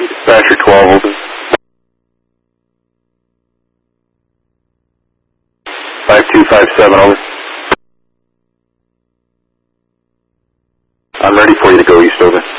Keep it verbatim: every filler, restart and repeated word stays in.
Dispatcher twelve, over. five two five seven, over. I'm ready for you to go east, over.